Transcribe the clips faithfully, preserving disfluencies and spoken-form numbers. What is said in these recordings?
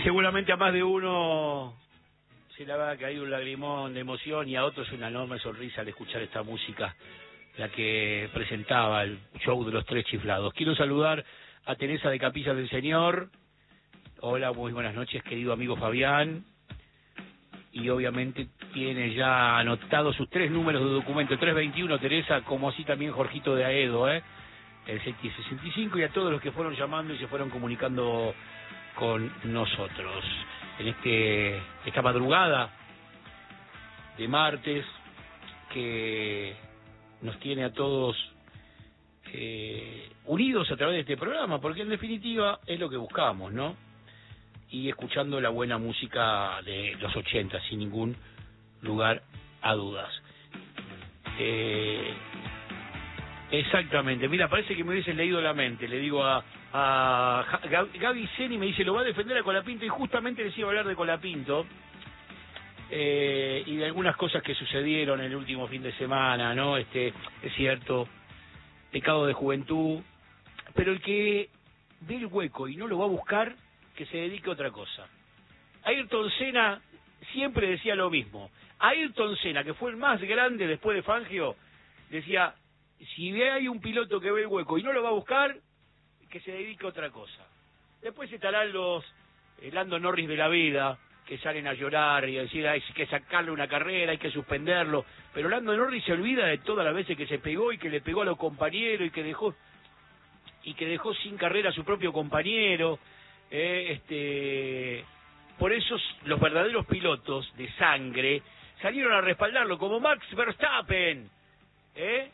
seguramente a más de uno se le habrá caído un lagrimón de emoción y a otros una enorme sonrisa al escuchar esta música, la que presentaba el show de los Tres Chiflados. Quiero saludar a Teresa de Capilla del Señor. Hola, muy buenas noches, querido amigo Fabián. Y obviamente tiene ya anotados sus tres números de documento, tres veintiuno, Teresa, como así también Jorgito de Aedo, ¿eh? El sesenta y cinco, y a todos los que fueron llamando y se fueron comunicando con nosotros en este esta madrugada de martes que nos tiene a todos eh, unidos a través de este programa, porque en definitiva es lo que buscamos, ¿no? Y escuchando la buena música de los ochenta, sin ningún lugar a dudas. Eh, exactamente, mira, parece que me hubiesen leído la mente. Le digo a, a Gaby Seni, me dice, lo va a defender a Colapinto, y justamente les iba a hablar de Colapinto eh, y de algunas cosas que sucedieron el último fin de semana, ¿no? Este, es cierto, pecado de juventud, pero el que ve el hueco y no lo va a buscar, que se dedique a otra cosa. Ayrton Senna siempre decía lo mismo. Ayrton Senna, que fue el más grande después de Fangio, decía, si hay un piloto que ve el hueco y no lo va a buscar, que se dedique a otra cosa. Después estarán los eh, Lando Norris de la vida, que salen a llorar y a decir, hay que sacarle una carrera, hay que suspenderlo, pero Lando Norris se olvida de todas las veces que se pegó y que le pegó a los compañeros y que dejó y que dejó sin carrera a su propio compañero. Eh, este, por eso los verdaderos pilotos de sangre salieron a respaldarlo, como Max Verstappen, ¿eh?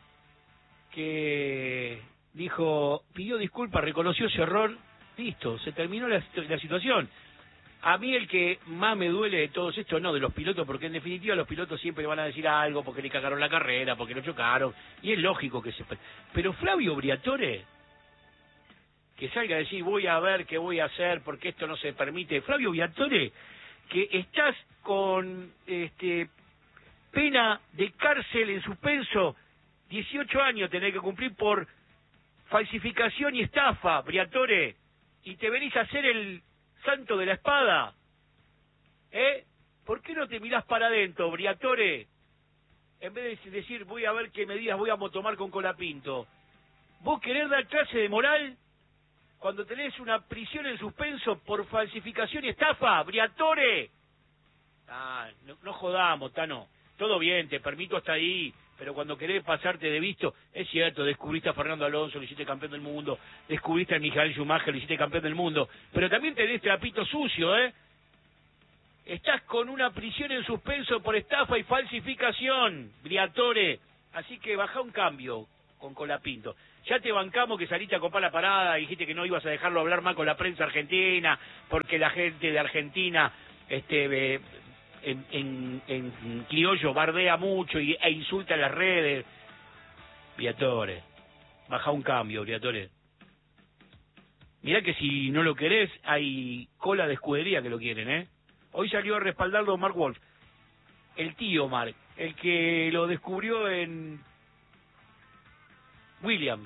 que dijo, pidió disculpas, reconoció su error, listo, se terminó la, la situación. A mí el que más me duele de todos esto, no de los pilotos, porque en definitiva los pilotos siempre van a decir algo, porque le cagaron la carrera, porque lo chocaron, y es lógico que se... Pero Flavio Briatore, que salga a decir, voy a ver qué voy a hacer porque esto no se permite. Flavio Briatore, que estás con este pena de cárcel en suspenso, dieciocho años tenés que cumplir por falsificación y estafa, Briatore, y te venís a hacer el santo de la espada, ¿eh? ¿Por qué no te mirás para adentro, Briatore? En vez de decir, voy a ver qué medidas voy a tomar con Colapinto. ¿Vos querés dar clase de moral cuando tenés una prisión en suspenso por falsificación y estafa, Briatore? Ah, no, no jodamos, Tano. Todo bien, te permito hasta ahí, pero cuando querés pasarte de visto, es cierto, descubriste a Fernando Alonso, lo hiciste campeón del mundo, descubriste a Michael Schumacher, lo hiciste campeón del mundo, pero también tenés trapito sucio, ¿eh? Estás con una prisión en suspenso por estafa y falsificación, Briatore. Así que baja un cambio con Colapinto. Ya te bancamos que saliste a copar la parada y dijiste que no ibas a dejarlo hablar más con la prensa argentina, porque la gente de Argentina este, eh, en, en, en criollo bardea mucho y, e insulta en las redes. Briatore, baja un cambio, Briatore. Mirá que si no lo querés, hay cola de escudería que lo quieren, ¿eh? Hoy salió a respaldarlo Mark Wolf, el tío Mark, el que lo descubrió en Williams.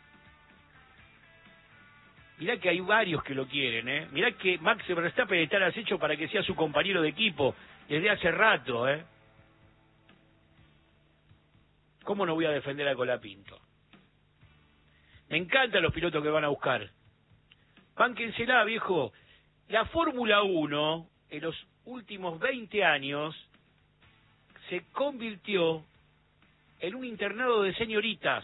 Mirá que hay varios que lo quieren, ¿eh? Mirá que Max Verstappen está al acecho para que sea su compañero de equipo desde hace rato, ¿eh? ¿Cómo no voy a defender a Colapinto? Me encantan los pilotos que van a buscar. Bánquensela, viejo. La Fórmula uno, en los últimos veinte años, se convirtió en un internado de señoritas.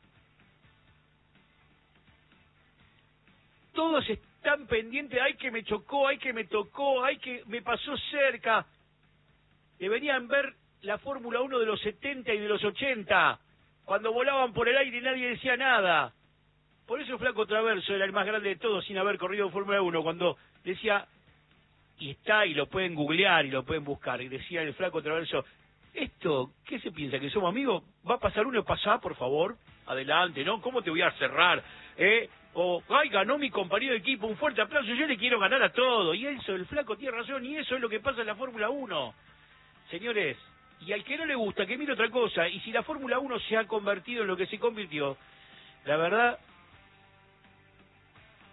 Todos están pendientes, ay que me chocó, ay que me tocó, ay que me pasó cerca. Deberían ver la Fórmula uno de los setenta y de los ochenta, cuando volaban por el aire y nadie decía nada. Por eso Flaco Traverso era el más grande de todos sin haber corrido Fórmula uno, cuando decía, y está, y lo pueden googlear y lo pueden buscar, y decía el Flaco Traverso, esto, ¿qué se piensa? ¿Que somos amigos? ¿Va a pasar uno? Pasá, por favor, adelante, ¿no? ¿Cómo te voy a cerrar? ¿Eh? O, ay, ganó mi compañero de equipo, un fuerte aplauso, yo le quiero ganar a todo. Y eso, el Flaco tiene razón, y eso es lo que pasa en la Fórmula uno. Señores, y al que no le gusta, que mire otra cosa, y si la Fórmula uno se ha convertido en lo que se convirtió, la verdad,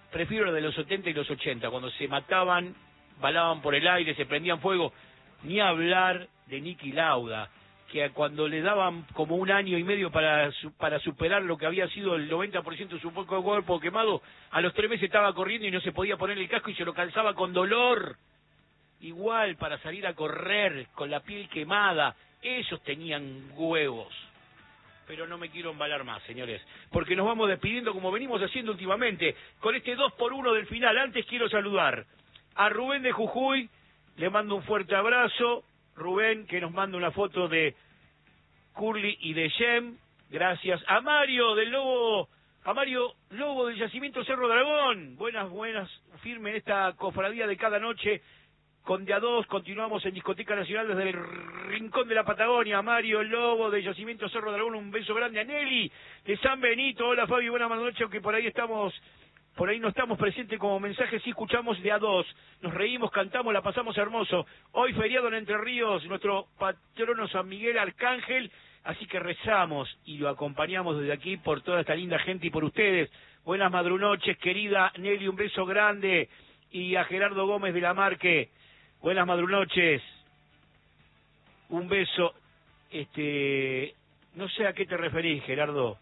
prefiero la de los setenta y los ochenta, cuando se mataban, balaban por el aire, se prendían fuego. Ni hablar de Niki Lauda, que cuando le daban como un año y medio para para superar lo que había sido el noventa por ciento de su poco cuerpo quemado, a los tres meses estaba corriendo y no se podía poner el casco y se lo calzaba con dolor. Igual para salir a correr con la piel quemada, esos tenían huevos. Pero no me quiero embalar más, señores, porque nos vamos despidiendo como venimos haciendo últimamente, con este dos por uno del final. Antes quiero saludar a Rubén de Jujuy, le mando un fuerte abrazo. Rubén, que nos manda una foto de Curly y de Jem. Gracias. A Mario del Lobo, a Mario Lobo del Yacimiento Cerro Dragón. Buenas, buenas, firme en esta cofradía de cada noche. Con de a dos continuamos en Discoteca Nacional desde el rincón de la Patagonia. Mario Lobo del Yacimiento Cerro Dragón, un beso grande a Nelly de San Benito. Hola Fabi, buenas noches, aunque por ahí estamos... Por ahí no estamos presentes como mensaje, sí escuchamos de a dos. Nos reímos, cantamos, la pasamos hermoso. Hoy feriado en Entre Ríos, nuestro patrono San Miguel Arcángel, así que rezamos y lo acompañamos desde aquí por toda esta linda gente y por ustedes. Buenas madrunoches, querida Nelly, un beso grande. Y a Gerardo Gómez de la Marque, buenas madrunoches. Un beso. Este, no sé a qué te referís, Gerardo.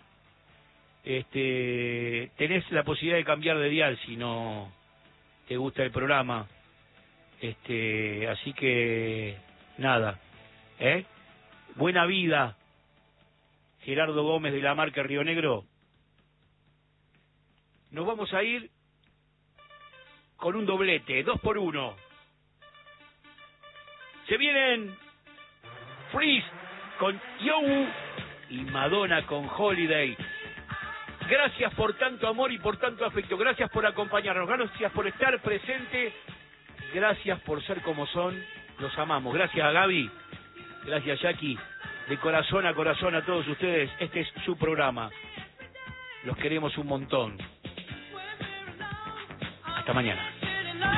Este, tenés la posibilidad de cambiar de dial si no te gusta el programa. Este, así que nada, ¿eh? Buena vida, Gerardo Gómez de la Marca Río Negro. Nos vamos a ir con un doblete, dos por uno. Se vienen Freeze con Yo y Madonna con Holiday. Gracias por tanto amor y por tanto afecto. Gracias por acompañarnos. Gracias por estar presente. Gracias por ser como son. Los amamos. Gracias a Gaby. Gracias Jackie. De corazón a corazón a todos ustedes. Este es su programa. Los queremos un montón. Hasta mañana.